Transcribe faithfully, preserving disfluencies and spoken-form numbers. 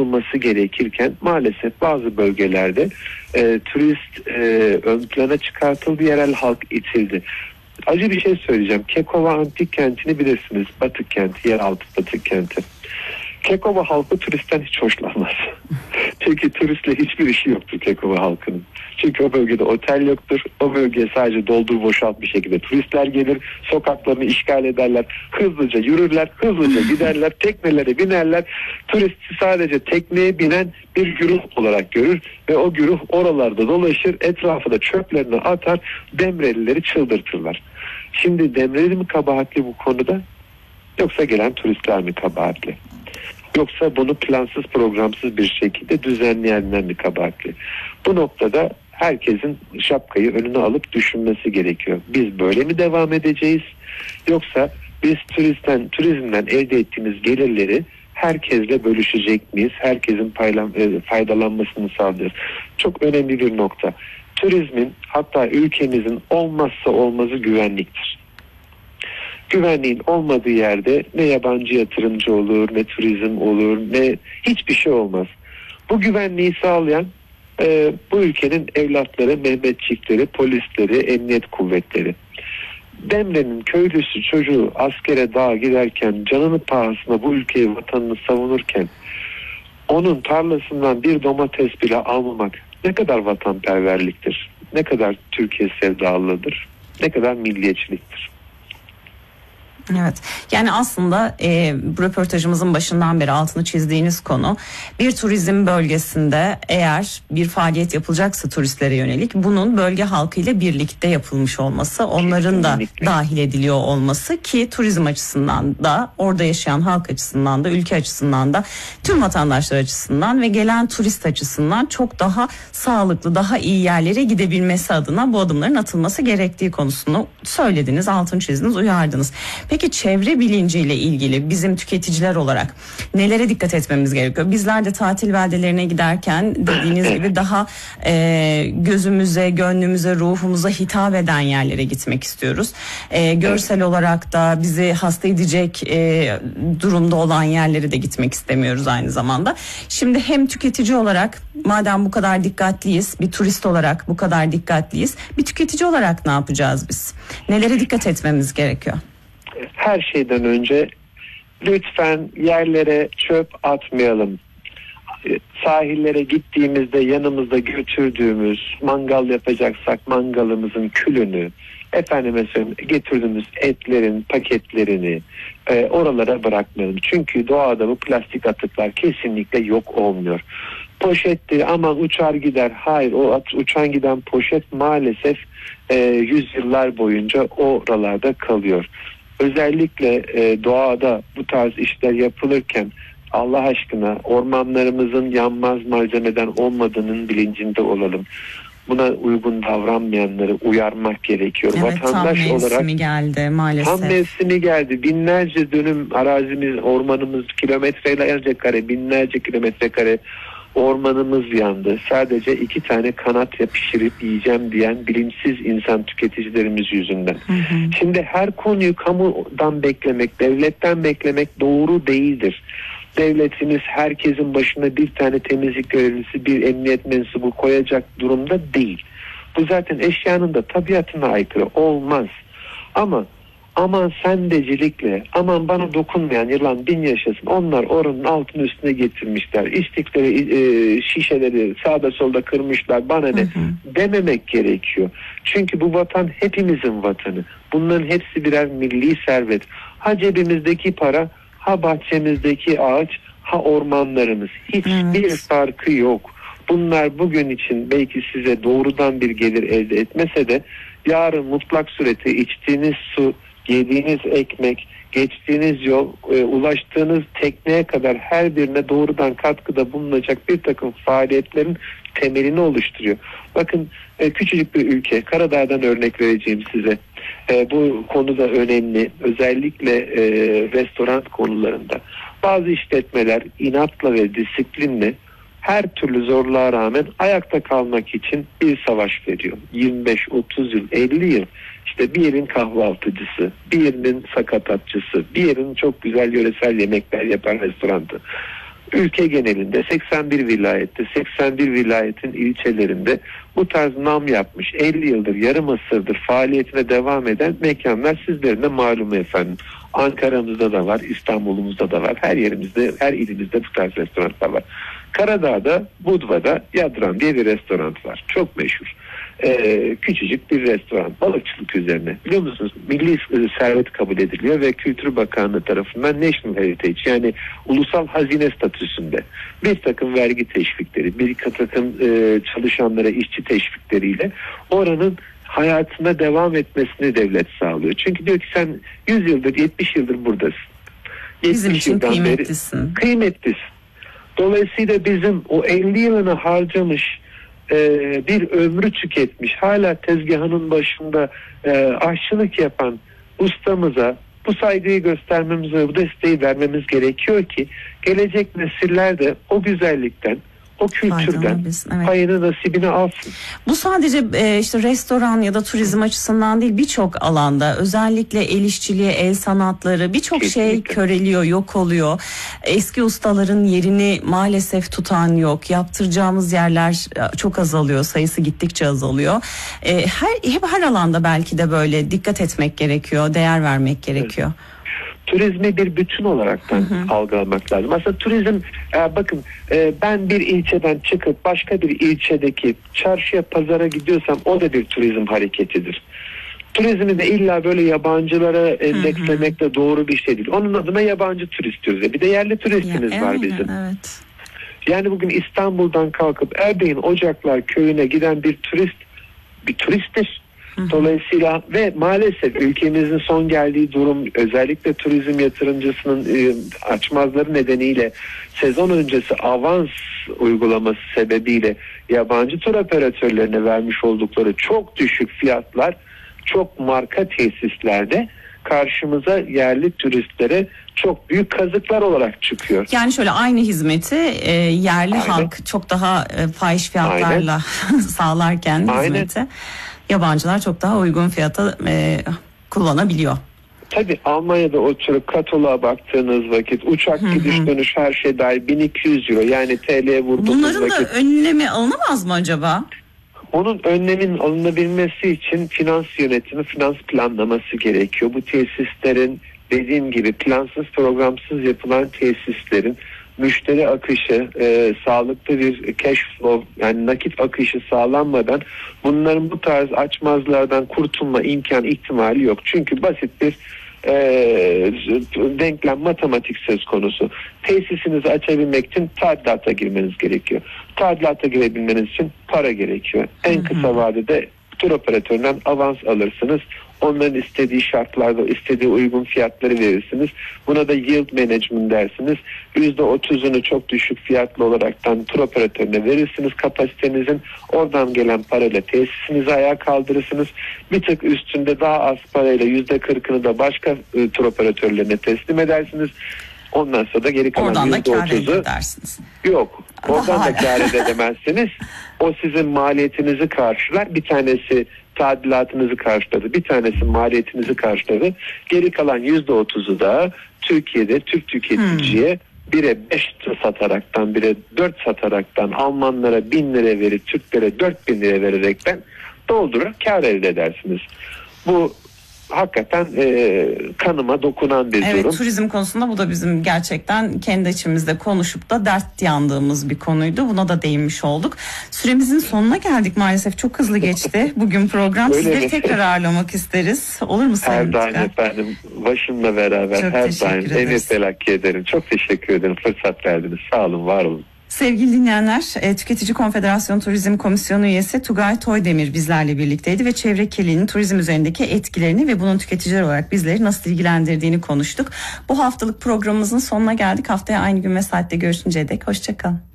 yapılması gerekirken maalesef bazı bölgelerde e, turist e, ön plana çıkartıldı, yerel halk itildi. Acı bir şey söyleyeceğim. Kekova Antik Kenti'ni bilirsiniz. Batık kenti, yeraltı batık kenti. Kekova halkı turistten hiç hoşlanmaz. Çünkü turistle hiçbir işi yoktur Kekova halkının. Çünkü o bölgede otel yoktur. O bölgeye sadece doldur boşalt bir şekilde turistler gelir. Sokaklarını işgal ederler. Hızlıca yürürler. Hızlıca giderler. Teknelere binerler. Turisti sadece tekneye binen bir güruh olarak görür. Ve o güruh oralarda dolaşır. Etrafı da çöplerini atar. Demrelileri çıldırtırlar. Şimdi Demreli mi kabahatli bu konuda? Yoksa gelen turistler mi kabahatli? Yoksa bunu plansız programsız bir şekilde düzenleyenler mi kabahatli? Bu noktada herkesin şapkayı önüne alıp düşünmesi gerekiyor. Biz böyle mi devam edeceğiz? Yoksa biz turistten, turizmden elde ettiğimiz gelirleri herkesle bölüşecek miyiz? Herkesin paylan, faydalanmasını sağlıyoruz. Çok önemli bir nokta. Turizmin, hatta ülkemizin olmazsa olmazı güvenliktir. Güvenliğin olmadığı yerde ne yabancı yatırımcı olur, ne turizm olur, ne hiçbir şey olmaz. Bu güvenliği sağlayan e, bu ülkenin evlatları, Mehmetçikleri, polisleri, emniyet kuvvetleri. Demre'nin köylüsü çocuğu askere dağa giderken, canını pahasına bu ülkeyi, vatanını savunurken onun tarlasından bir domates bile almamak ne kadar vatanperverliktir, ne kadar Türkiye sevdalılığıdır, ne kadar milliyetçiliktir. Evet, yani aslında e, bu röportajımızın başından beri altını çizdiğiniz konu, bir turizm bölgesinde eğer bir faaliyet yapılacaksa turistlere yönelik bunun bölge halkıyla birlikte yapılmış olması, onların da Kesinlikle dahil ediliyor olması ki turizm açısından da, orada yaşayan halk açısından da, ülke açısından da, tüm vatandaşlar açısından ve gelen turist açısından çok daha sağlıklı, daha iyi yerlere gidebilmesi adına bu adımların atılması gerektiği konusunu söylediniz, altını çizdiniz, uyardınız. Peki çevre bilinciyle ilgili bizim tüketiciler olarak nelere dikkat etmemiz gerekiyor? Bizler de tatil beldelerine giderken dediğiniz gibi daha e, gözümüze, gönlümüze, ruhumuza hitap eden yerlere gitmek istiyoruz. E, görsel olarak da bizi hasta edecek e, durumda olan yerlere de gitmek istemiyoruz aynı zamanda. Şimdi hem tüketici olarak madem bu kadar dikkatliyiz, bir turist olarak bu kadar dikkatliyiz, bir tüketici olarak ne yapacağız biz? Nelere dikkat etmemiz gerekiyor? Her şeyden önce lütfen yerlere çöp atmayalım. Sahillere gittiğimizde yanımızda götürdüğümüz, mangal yapacaksak mangalımızın külünü, efendime söyleyeyim getirdiğimiz etlerin paketlerini e, oralara bırakmayalım. Çünkü doğada bu plastik atıklar kesinlikle yok olmuyor. Poşetti aman uçar gider. Hayır, o at, uçan giden poşet maalesef e, yüzyıllar boyunca oralarda kalıyor. Özellikle e, doğada bu tarz işler yapılırken Allah aşkına ormanlarımızın yanmaz malzemeden olmadığının bilincinde olalım. Buna uygun davranmayanları uyarmak gerekiyor. Evet, vatandaş tam mevsimi olarak geldi maalesef. Tam mevsimi geldi. Binlerce dönüm arazimiz, ormanımız, kilometrelerce kare, binlerce kilometre kare ormanımız yandı. Sadece iki tane kanatya pişirip yiyeceğim diyen bilinçsiz insan tüketicilerimiz yüzünden. Hı hı. Şimdi her konuyu kamudan beklemek, devletten beklemek doğru değildir. Devletimiz herkesin başına bir tane temizlik görevlisi, bir emniyet mensubu koyacak durumda değil. Bu zaten eşyanın da tabiatına aykırı, olmaz. Ama aman sendecilikle, aman bana dokunmayan yılan bin yaşasın, onlar oranın altını üstüne getirmişler, içtikleri e, şişeleri sağda solda kırmışlar, bana ne, hı hı. dememek gerekiyor. Çünkü bu vatan hepimizin vatanı. Bunların hepsi birer milli servet. Ha cebimizdeki para, ha bahçemizdeki ağaç, ha ormanlarımız. Hiçbir evet. farkı yok. Bunlar bugün için belki size doğrudan bir gelir elde etmese de yarın mutlak surette içtiğiniz su, yediğiniz ekmek, geçtiğiniz yol, e, ulaştığınız tekneye kadar her birine doğrudan katkıda bulunacak bir takım faaliyetlerin temelini oluşturuyor. Bakın e, küçücük bir ülke, Karadağ'dan örnek vereceğim size. E, bu konu da önemli. Özellikle e, restoran konularında. Bazı işletmeler inatla ve disiplinle her türlü zorluğa rağmen ayakta kalmak için bir savaş veriyor. yirmi beş otuz yıl, elli yıl. İşte bir yerin kahvaltıcısı, bir yerinin sakatatçısı, bir yerin çok güzel yöresel yemekler yapan restoranı. ülke genelinde seksen bir vilayette, seksen bir vilayetin ilçelerinde bu tarz nam yapmış, elli yıldır, yarım asırdır faaliyetine devam eden mekanlar sizlerin de malum efendim. Ankara'mızda da var, İstanbul'umuzda da var, her yerimizde, her ilimizde bu tarz restoranlar var. Karadağ'da, Budva'da Yadran diye bir restoran var. Çok meşhur. Ee, küçücük bir restoran. Balıkçılık üzerine. Biliyor musunuz? Milli servet kabul ediliyor ve Kültür Bakanlığı tarafından National Heritage, yani ulusal hazine statüsünde. Bir takım vergi teşvikleri, bir takım e, çalışanlara işçi teşvikleriyle oranın hayatına devam etmesini devlet sağlıyor. Çünkü diyor ki sen yüz yıldır, yetmiş yıldır buradasın. Bizim için kıymetlisin. Beri, kıymetlisin. Dolayısıyla bizim o elli yılını harcamış, e, bir ömrü tüketmiş, hala tezgahının başında e, aşçılık yapan ustamıza bu saygıyı göstermemiz ve bu desteği vermemiz gerekiyor ki gelecek nesiller de o güzellikten, o kültürden evet. payını, nasibini alsın. Bu sadece e, işte restoran ya da turizm açısından değil, birçok alanda, özellikle el işçiliği, el sanatları, birçok şey köreliyor, yok oluyor. Eski ustaların yerini maalesef tutan yok. Yaptıracağımız yerler çok azalıyor, sayısı gittikçe azalıyor. E, her hep her alanda belki de böyle dikkat etmek gerekiyor, değer vermek gerekiyor. Evet. Turizmi bir bütün olaraktan hı hı. algılamak lazım. Aslında turizm, e, bakın e, ben bir ilçeden çıkıp başka bir ilçedeki çarşıya, pazara gidiyorsam o da bir turizm hareketidir. Turizmi de illa böyle yabancılara endekslemek de doğru bir şey değil. Onun adına yabancı turist diyoruz. Bir de yerli turistimiz ya, var bizim. Evet. Yani bugün İstanbul'dan kalkıp Erbeğin Ocaklar Köyü'ne giden bir turist bir turisttir. Dolayısıyla ve maalesef ülkemizin son geldiği durum, özellikle turizm yatırımcısının e, açmazları nedeniyle sezon öncesi avans uygulaması sebebiyle yabancı tur operatörlerine vermiş oldukları çok düşük fiyatlar, çok marka tesislerde karşımıza yerli turistlere çok büyük kazıklar olarak çıkıyor. Yani şöyle, aynı hizmeti e, yerli Aynen. halk çok daha e, fahiş fiyatlarla sağlarken Aynen. hizmeti, yabancılar çok daha uygun fiyata e, kullanabiliyor. Tabii Almanya'da oturup kataloğa baktığınız vakit uçak hı hı. gidiş dönüş her şey dahil bin iki yüz euro, yani T L'ye vurduğunuz Bunların vakit. da önlemi alınamaz mı acaba? Onun önlemin alınabilmesi için finans yönetimi, finans planlaması gerekiyor. Bu tesislerin, dediğim gibi plansız programsız yapılan tesislerin müşteri akışı, e, sağlıklı bir cash flow, yani nakit akışı sağlanmadan bunların bu tarz açmazlardan kurtulma imkan ihtimali yok. Çünkü basit bir e, denklem, matematik söz konusu. Tesisinizi açabilmek için tadilata girmeniz gerekiyor. Tadilata girebilmeniz için para gerekiyor. En kısa vadede tur operatöründen avans alırsınız. Onların istediği şartlarda, istediği uygun fiyatları verirsiniz. Buna da yield management dersiniz. yüzde otuzunu çok düşük fiyatlı olaraktan tur operatörüne verirsiniz kapasitenizin. Oradan gelen parayla tesisinizi ayağa kaldırırsınız. Bir tık üstünde daha az parayla yüzde kırkını da başka e, tur operatörlerine teslim edersiniz. Ondan sonra da geri kalan yüzde otuzu yok. Oradan da kâr edemezsiniz. O sizin maliyetinizi karşılar. Bir tanesi tadilatınızı karşıladı, bir tanesi maliyetinizi karşıladı. Geri kalan yüzde otuzu da Türkiye'de Türk tüketiciye hmm. bire beş sataraktan, bire dört sataraktan, Almanlara bin lira verip Türklere dört bin lira vererekten doldurur, kâr elde edersiniz. Bu hakikaten e, kanıma dokunan bir evet, durum. Evet, turizm konusunda bu da bizim gerçekten kendi içimizde konuşup da dert yandığımız bir konuydu. Buna da değinmiş olduk. Süremizin sonuna geldik maalesef. Çok hızlı geçti bugün program. Öyle Sizleri mi? tekrar ağırlamak isteriz. Olur mu Sayın Her daim efendim. Başımla beraber Çok her daim. Emir telakki ederim. Çok teşekkür ederim. Fırsat verdiniz. Sağ olun, var olun. Sevgili dinleyenler, Tüketici Konfederasyonu Turizm Komisyonu üyesi Tugay Toydemir bizlerle birlikteydi ve çevre kirliliğinin turizm üzerindeki etkilerini ve bunun tüketiciler olarak bizleri nasıl ilgilendirdiğini konuştuk. Bu haftalık programımızın sonuna geldik. Haftaya aynı gün ve saatte görüşünceye dek hoşça kalın.